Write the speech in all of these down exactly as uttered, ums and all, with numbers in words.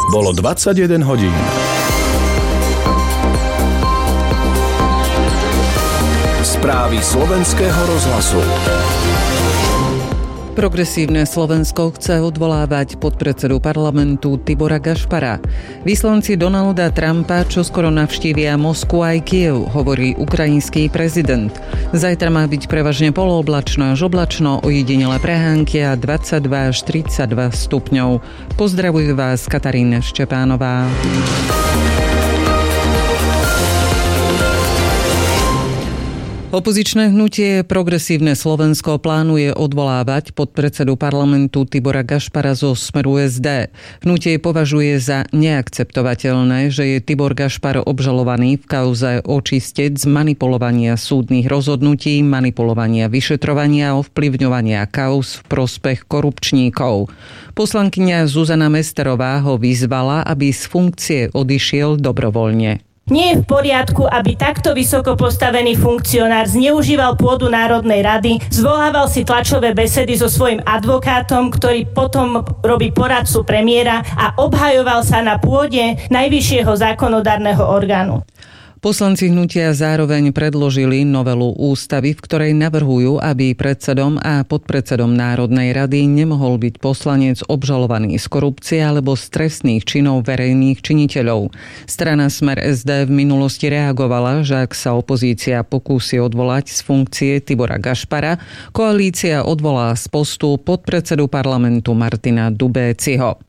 Bolo dvadsaťjeden hodín. Správy slovenského rozhlasu. Progresívne Slovensko chce odvolávať podpredsedu parlamentu Tibora Gašpara. Vyslanci Donalda Trumpa čoskoro navštívia Moskvu aj Kyjev, hovorí ukrajinský prezident. Zajtra má byť prevažne polooblačno až oblačno, ojedinele prehánky a dvadsaťdva až tridsaťdva stupňov. Pozdravuje vás Katarína Štepánová. Opozičné hnutie Progresívne Slovensko plánuje odvolávať podpredsedu parlamentu Tibora Gašpara zo Smeru es dé. Hnutie považuje za neakceptovateľné, že je Tibor Gašpar obžalovaný v kauze očistec z manipulovania súdnych rozhodnutí, manipulovania vyšetrovania a ovplyvňovania kauz v prospech korupčníkov. Poslankyňa Zuzana Mesterová ho vyzvala, aby z funkcie odišiel dobrovoľne. Nie je v poriadku, aby takto vysoko postavený funkcionár zneužíval pôdu Národnej rady, zvolával si tlačové besedy so svojím advokátom, ktorý potom robí poradcu premiéra a obhajoval sa na pôde najvyššieho zákonodárneho orgánu. Poslanci hnutia zároveň predložili novelu ústavy, v ktorej navrhujú, aby predsedom a podpredsedom Národnej rady nemohol byť poslanec obžalovaný z korupcie alebo z trestných činov verejných činiteľov. Strana Smer es dé v minulosti reagovala, že ak sa opozícia pokúsi odvolať z funkcie Tibora Gašpara, koalícia odvolá z postu podpredsedu parlamentu Martina Dubéciho.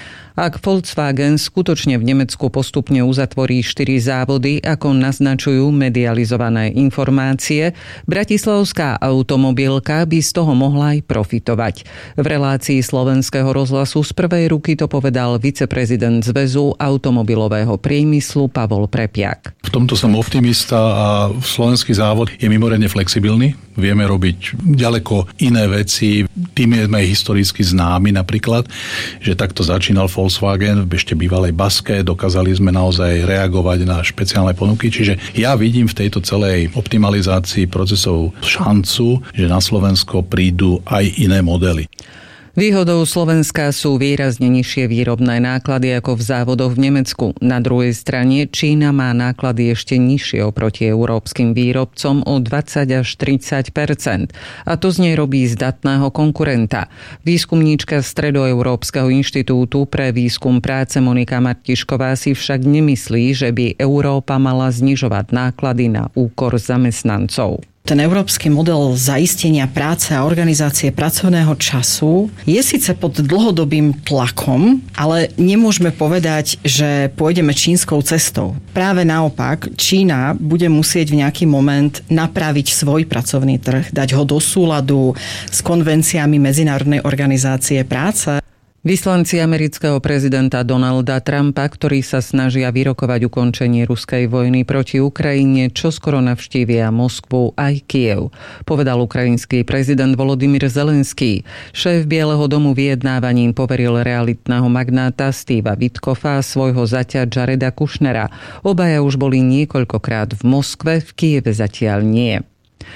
Ak Volkswagen skutočne v Nemecku postupne uzatvorí štyri závody, ako naznačujú medializované informácie, bratislavská automobilka by z toho mohla aj profitovať. V relácii slovenského rozhlasu z prvej ruky to povedal viceprezident Zväzu automobilového priemyslu Pavol Prepiak. V tomto som optimista a slovenský závod je mimoriadne flexibilný. Vieme robiť ďaleko iné veci. Tým je historicky známy napríklad, že takto začínal Volkswagen v ešte bývalej Baske. Dokázali sme naozaj reagovať na špeciálne ponuky. Čiže ja vidím v tejto celej optimalizácii procesov šancu, že na Slovensko prídu aj iné modely. Výhodou Slovenska sú výrazne nižšie výrobné náklady ako v závodoch v Nemecku. Na druhej strane Čína má náklady ešte nižšie oproti európskym výrobcom o dvadsať až tridsať percent. A to z nej robí zdatného konkurenta. Výskumníčka Stredoeurópskeho inštitútu pre výskum práce Monika Martišková si však nemyslí, že by Európa mala znižovať náklady na úkor zamestnancov. Ten európsky model zaistenia práce a organizácie pracovného času je síce pod dlhodobým tlakom, ale nemôžeme povedať, že pôjdeme čínskou cestou. Práve naopak, Čína bude musieť v nejaký moment napraviť svoj pracovný trh, dať ho do súladu s konvenciami Medzinárodnej organizácie práce. Vyslanci amerického prezidenta Donalda Trumpa, ktorí sa snažia vyrokovať ukončenie ruskej vojny proti Ukrajine, čoskoro navštívia Moskvu aj Kyjev, povedal ukrajinský prezident Volodymyr Zelenský. Šéf Bieleho domu vyjednávaním poveril realitného magnáta Steva Witkoffa a svojho zaťa Jareda Kushnera. Obaja už boli niekoľkokrát v Moskve, v Kyjeve zatiaľ nie.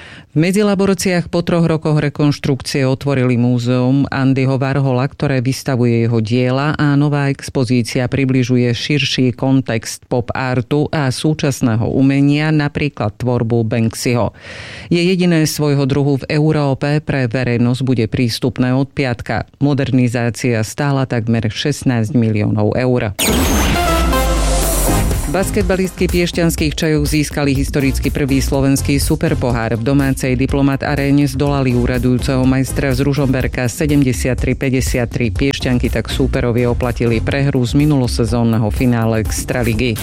V medzilaboráciách po troch rokoch rekonštrukcie otvorili múzeum Andyho Warhola, ktoré vystavuje jeho diela, a nová expozícia približuje širší kontext pop artu a súčasného umenia, napríklad tvorbu Banksyho. Je jediné svojho druhu v Európe, pre verejnosť bude prístupné od piatka. Modernizácia stála takmer šestnásť miliónov eur. Basketbalistky Piešťanských Čajov získali historicky prvý slovenský superpohár. V domácej Diplomat aréne zdolali úradujúceho majstra z Ružomberka sedemdesiattri päťdesiattri. Piešťanky tak súperovi oplatili prehru z minulosezónneho finále Extraligy.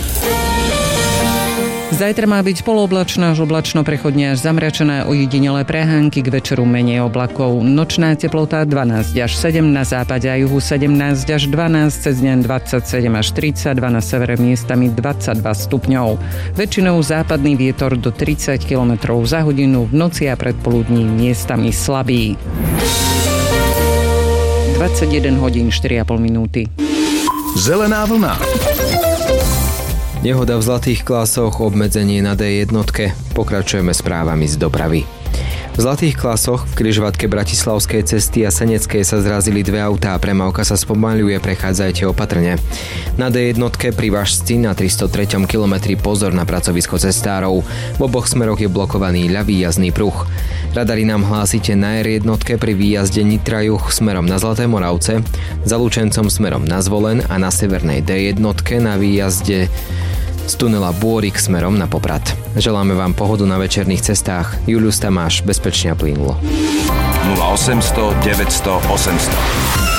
Zajtra má byť polooblačno až oblačno, prechodne až zamračené, ojedinelé prehánky, k večeru menej oblakov. Nočná teplota dvanásť až sedem, na západe a juhu sedemnásť až dvanásť, cez deň dvadsaťsedem až tridsaťdva, na severe miestami dvadsaťdva stupňov. Väčšinou západný vietor do tridsať kilometrov za hodinu, v noci a predpoludní miestami slabý. dvadsaťjeden hodín štyri a pol minúty. Zelená vlna. Nehoda v Zlatých Klásoch, obmedzenie na dé jednotke. Pokračujeme správami z dopravy. V Zlatých Klasoch v križovatke Bratislavskej cesty a Seneckej sa zrazili dve autá a premávka sa spomaľuje, prechádzajte opatrne. Na dé jednotke pri Vážci na tristotreťom kilometri pozor na pracovisko cestárov. V oboch smeroch je blokovaný ľavý jazdný pruh. Radari nám hlásite na er jednotke pri výjazde Nitra juh smerom na Zlaté Moravce, za Lučencom smerom na Zvolen a na severnej dé jednotke na výjazde z tunela Bôrik smerom na Poprad. Želáme vám pohodu na večerných cestách. Julius Tamáš, bezpečne a plynulo. nula osemsto deväťsto osemsto